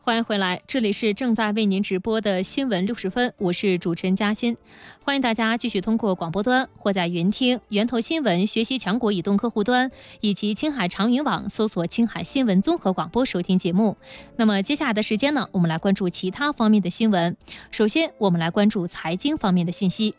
欢迎回来，这里是正在为您直播的新闻60分，我是主持人嘉欣。欢迎大家继续通过广播端或在云听、源头新闻学习强国移动客户端以及青海长云网搜索青海新闻综合广播收听节目。那么接下来的时间呢，我们来关注其他方面的新闻。首先，我们来关注财经方面的信息。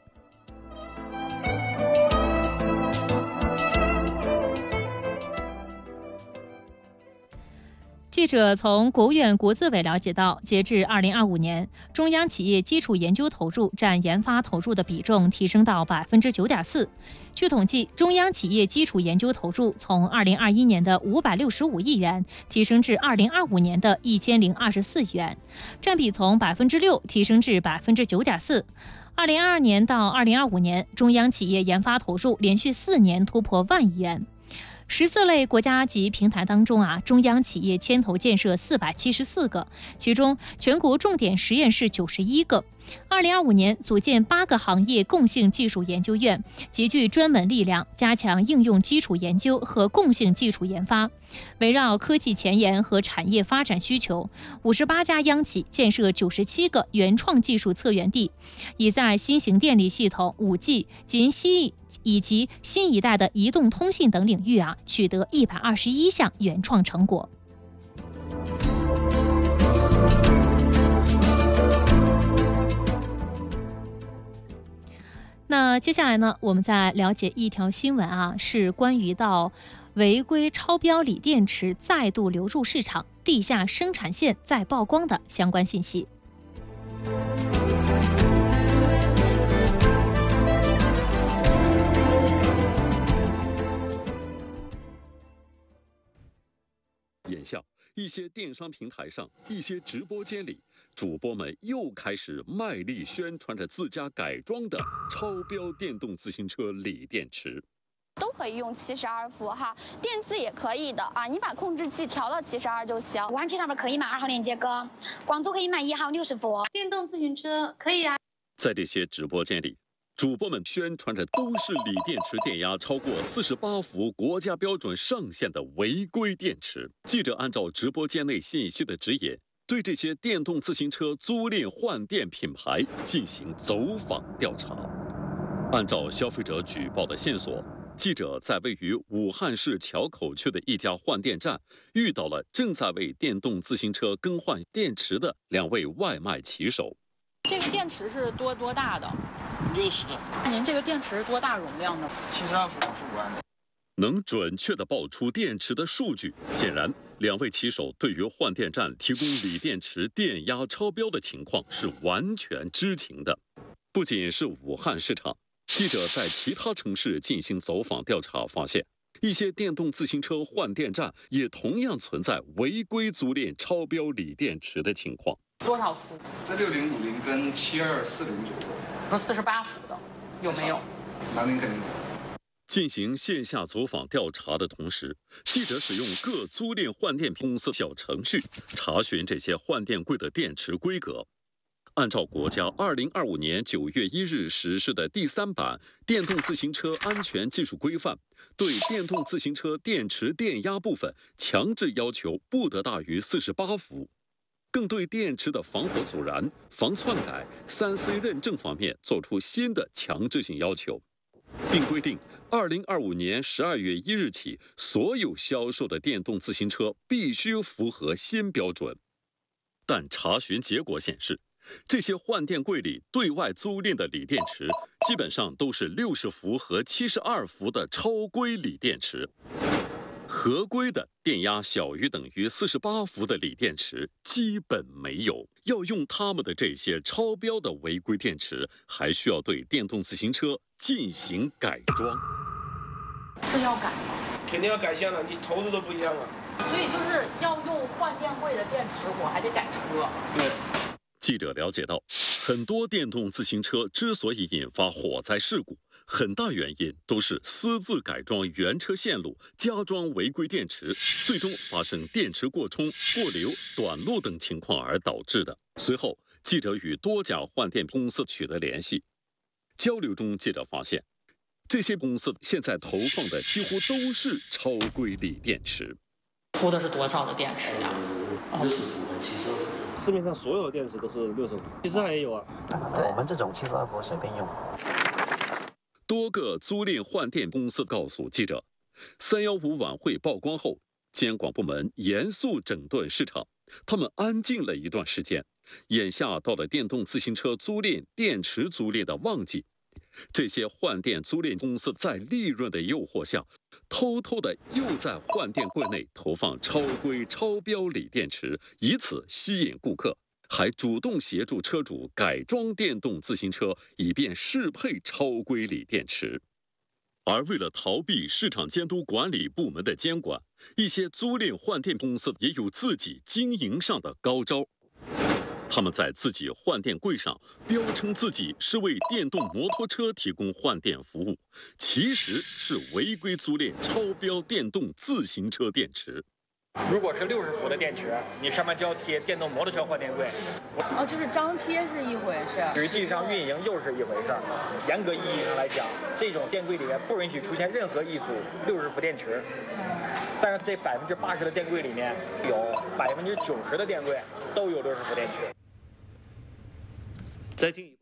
记者从国务院国资委了解到，截至2025年，中央企业基础研究投入占研发投入的比重提升到9.4%。据统计，中央企业基础研究投入从2021年的565亿元提升至2025年的1024亿元，占比从6%提升至9.4%。2022年到2025年，中央企业研发投入连续4年突破1万亿元。14类国家级平台当中中央企业牵头建设474个，其中全国重点实验室91个。2025年组建8个行业共性技术研究院，集聚专门力量，加强应用基础研究和共性技术研发。围绕科技前沿和产业发展需求，58家央企建设97个原创技术策源地，已在新型电力系统、5G、以及新一代的移动通信等领域取得121项原创成果。那接下来呢，我们再了解一条新闻是关于到违规超标锂电池再度流入市场，地下生产线再曝光的相关信息。 眼下，一些电商平台上、一些直播间里，主播们又开始卖力宣传着自家改装的超标电动自行车锂电池。 都可以用72伏电自也可以的你把控制器调到72就行。 弯器上面可以买2号连接杆，广州可以买1号60伏。 电动自行车可以在这些直播间里，主播们宣传着都是锂电池电压超过48伏国家标准上限的违规电池。记者按照直播间内信息的指引，对这些电动自行车租赁换电品牌进行走访调查。按照消费者举报的线索，记者在位于武汉市硚口区的一家换电站遇到了正在为电动自行车更换电池的2位外卖骑手。 这个电池是多大的 ？60的。 您这个电池多大容量的 ？72伏55安的。 能准确地报出电池的数据，显然2位骑手对于换电站提供锂电池电压超标的情况是完全知情的。不仅是武汉市场，记者在其他城市进行走访调查，发现一些电动自行车换电站也同样存在违规租赁超标锂电池的情况。 多少伏？ 这6050跟7240左右。 说48伏的有没有？ 那您肯定有。 进行线下走访调查的同时，记者使用各租赁换电公司小程序查询这些换电柜的电池规格。按照国家2025年9月1日实施的第3版电动自行车安全技术规范，对电动自行车电池电压部分强制要求不得大于48伏，更对电池的防火阻燃、防篡改、3C 认证方面作出新的强制性要求，并规定2025年12月1日起，所有销售的电动自行车必须符合新标准。但查询结果显示，这些换电柜里对外租赁的锂电池基本上都是60伏和72伏的超规锂电池，合规的电压小于等于48伏的锂电池基本没有。要用他们的这些超标的违规电池，还需要对电动自行车进行改装。 这要改吗？ 肯定要改线了，你投入都不一样了。 所以就是要用换电柜的电池，我还得改车。 对。 记者了解到，很多电动自行车之所以引发火灾事故，很大原因都是私自改装原车线路，加装违规电池，最终发生电池过充、过流、短路等情况而导致的。随后，记者与多家换电公司取得联系，交流中，记者发现，这些公司现在投放的几乎都是超规锂电池。 铺的是多少的电池呀 ？60伏和72伏。 市面上所有的电池都是60伏，其实也有啊。 我们这种72伏随便用。 多个租赁换电公司告诉记者，315晚会曝光后，监管部门严肃整顿市场，他们安静了一段时间。眼下到了电动自行车租赁、电池租赁的旺季，这些换电租赁公司在利润的诱惑下，偷偷的又在换电柜内投放超规超标锂电池，以此吸引顾客，还主动协助车主改装电动自行车，以便适配超规锂电池。而为了逃避市场监督管理部门的监管，一些租赁换电公司也有自己经营上的高招。他们在自己换电柜上标称自己是为电动摩托车提供换电服务，其实是违规租赁超标电动自行车电池。 如果是60伏的电池，你上面就要贴电动摩托车换电柜。 哦，就是张贴是一回事， 实际上运营又是一回事。严格意义上来讲，这种电柜里面不允许出现任何一组60伏电池。但是这80%的电柜里面，有90%的电柜都有60伏电池。 再进一步。